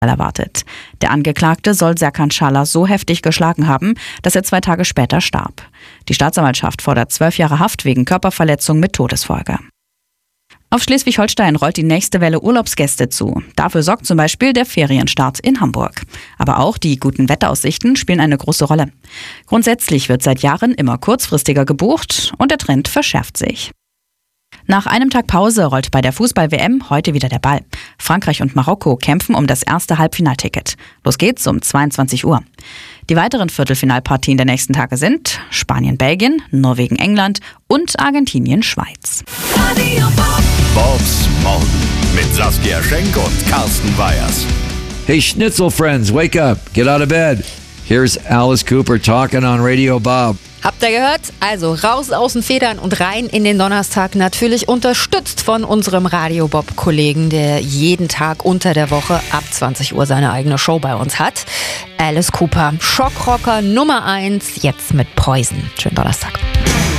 erwartet. Der Angeklagte soll Serkan Schaller so heftig geschlagen haben, dass er 2 Tage später starb. Die Staatsanwaltschaft fordert 12 Jahre Haft wegen Körperverletzung mit Todesfolge. Auf Schleswig-Holstein rollt die nächste Welle Urlaubsgäste zu. Dafür sorgt zum Beispiel der Ferienstart in Hamburg. Aber auch die guten Wetteraussichten spielen eine große Rolle. Grundsätzlich wird seit Jahren immer kurzfristiger gebucht und der Trend verschärft sich. Nach einem Tag Pause rollt bei der Fußball-WM heute wieder der Ball. Frankreich und Marokko kämpfen um das erste Halbfinalticket. Los geht's um 22 Uhr. Die weiteren Viertelfinalpartien der nächsten Tage sind Spanien-Belgien, Norwegen-England und Argentinien-Schweiz. Bob's Morgen mit Saskia Schenk und Carsten Weyers. Hey Schnitzel friends, wake up, get out of bed. Here's Alice Cooper talking on Radio Bob. Habt ihr gehört? Also raus aus den Federn und rein in den Donnerstag. Natürlich unterstützt von unserem Radio Bob-Kollegen, der jeden Tag unter der Woche ab 20 Uhr seine eigene Show bei uns hat. Alice Cooper, Schockrocker Nummer 1, jetzt mit Poison. Schönen Donnerstag.